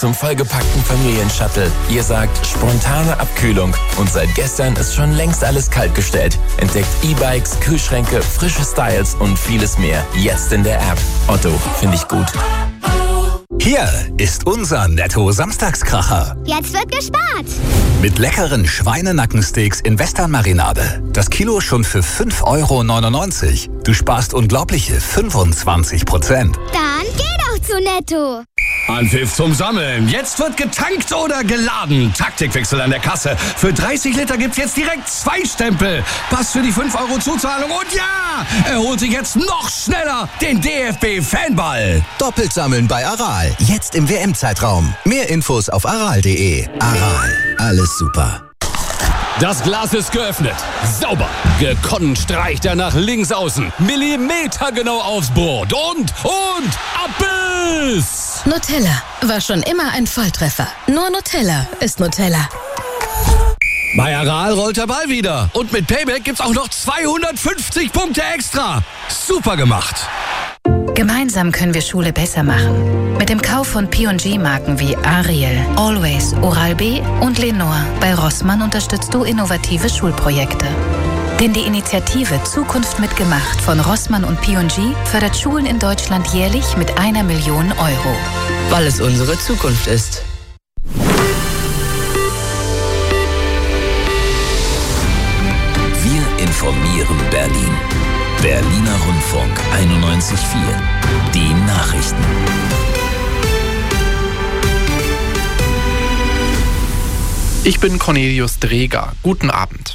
Zum vollgepackten Familienshuttle. Ihr sagt spontane Abkühlung und seit gestern ist schon längst alles kaltgestellt. Entdeckt E-Bikes, Kühlschränke, frische Styles und vieles mehr. Jetzt in der App. Otto, finde ich gut. Hier ist unser Netto-Samstagskracher. Jetzt wird gespart. Mit leckeren Schweinenackensteaks in Western-Marinade. Das Kilo schon für 5,99 €. Du sparst unglaubliche 25%. Dann geh doch zu Netto. Anpfiff zum Sammeln. Jetzt wird getankt oder geladen. Taktikwechsel an der Kasse. Für 30 Liter gibt's jetzt direkt 2 Stempel. Passt für die 5 € Zuzahlung. Und ja, er holt sich jetzt noch schneller den DFB-Fanball. Doppelt sammeln bei Aral. Jetzt im WM-Zeitraum. Mehr Infos auf aral.de. Aral. Alles super. Das Glas ist geöffnet. Sauber. Gekonnt streicht er nach links außen. Millimetergenau aufs Board. Und Abbiss! Nutella war schon immer ein Volltreffer. Nur Nutella ist Nutella. Bei Aral rollt der Ball wieder. Und mit Payback gibt's auch noch 250 Punkte extra. Super gemacht. Gemeinsam können wir Schule besser machen. Mit dem Kauf von P&G-Marken wie Ariel, Always, Oral-B und Lenore bei Rossmann unterstützt du innovative Schulprojekte. Denn die Initiative Zukunft mitgemacht von Rossmann und P&G fördert Schulen in Deutschland jährlich mit 1 Million €. Weil es unsere Zukunft ist. Wir informieren Berlin. Berliner Rundfunk 91.4. Die Nachrichten. Ich bin Cornelius Dreger. Guten Abend.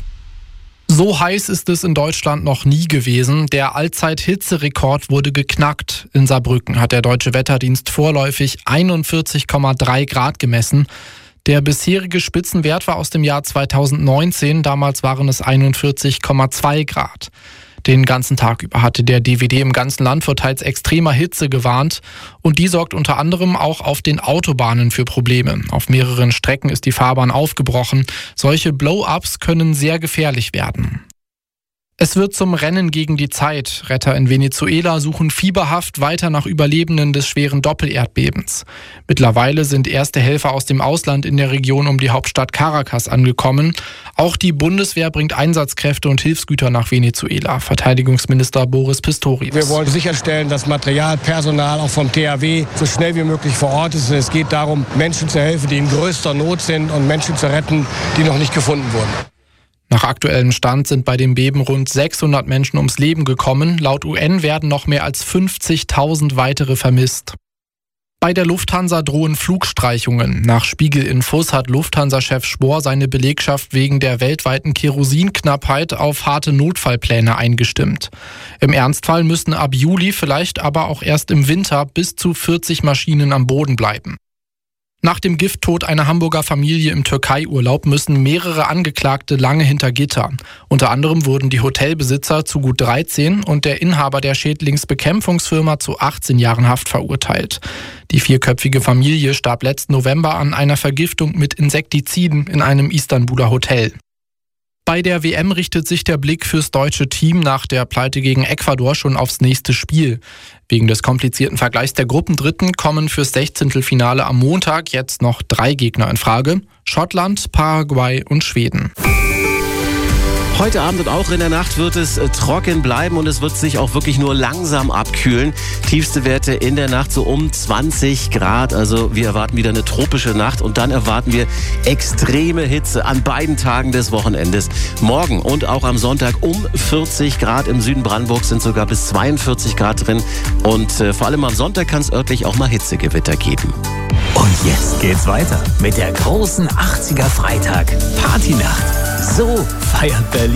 So heiß ist es in Deutschland noch nie gewesen. Der Allzeit-Hitzerekord wurde geknackt. In Saarbrücken hat der Deutsche Wetterdienst vorläufig 41,3 Grad gemessen. Der bisherige Spitzenwert war aus dem Jahr 2019. Damals waren es 41,2 Grad. Den ganzen Tag über hatte der DWD im ganzen Land vor teils extremer Hitze gewarnt. Und die sorgt unter anderem auch auf den Autobahnen für Probleme. Auf mehreren Strecken ist die Fahrbahn aufgebrochen. Solche Blow-ups können sehr gefährlich werden. Es wird zum Rennen gegen die Zeit. Retter in Venezuela suchen fieberhaft weiter nach Überlebenden des schweren Doppelerdbebens. Mittlerweile sind erste Helfer aus dem Ausland in der Region um die Hauptstadt Caracas angekommen. Auch die Bundeswehr bringt Einsatzkräfte und Hilfsgüter nach Venezuela. Verteidigungsminister Boris Pistorius. Wir wollen sicherstellen, dass Material, Personal auch vom THW so schnell wie möglich vor Ort ist. Es geht darum, Menschen zu helfen, die in größter Not sind und Menschen zu retten, die noch nicht gefunden wurden. Nach aktuellem Stand sind bei dem Beben rund 600 Menschen ums Leben gekommen. Laut UN werden noch mehr als 50.000 weitere vermisst. Bei der Lufthansa drohen Flugstreichungen. Nach Spiegel-Infos hat Lufthansa-Chef Spohr seine Belegschaft wegen der weltweiten Kerosinknappheit auf harte Notfallpläne eingestimmt. Im Ernstfall müssten ab Juli, vielleicht aber auch erst im Winter, bis zu 40 Maschinen am Boden bleiben. Nach dem Gifttod einer Hamburger Familie im Türkei-Urlaub müssen mehrere Angeklagte lange hinter Gitter. Unter anderem wurden die Hotelbesitzer zu gut 13 und der Inhaber der Schädlingsbekämpfungsfirma zu 18 Jahren Haft verurteilt. Die 4-köpfige Familie starb letzten November an einer Vergiftung mit Insektiziden in einem Istanbuler Hotel. Bei der WM richtet sich der Blick fürs deutsche Team nach der Pleite gegen Ecuador schon aufs nächste Spiel. Wegen des komplizierten Vergleichs der Gruppendritten kommen fürs 16. am Montag jetzt noch 3 Gegner in Frage: Schottland, Paraguay und Schweden. Heute Abend und auch in der Nacht wird es trocken bleiben und es wird sich auch wirklich nur langsam abkühlen. Tiefste Werte in der Nacht so um 20 Grad. Also wir erwarten wieder eine tropische Nacht und dann erwarten wir extreme Hitze an beiden Tagen des Wochenendes. Morgen und auch am Sonntag um 40 Grad. Im Süden Brandenburgs sind sogar bis 42 Grad drin. Und vor allem am Sonntag kann es örtlich auch mal Hitzegewitter geben. Und jetzt geht's weiter mit der großen 80er Freitag Partynacht. So feiert Berlin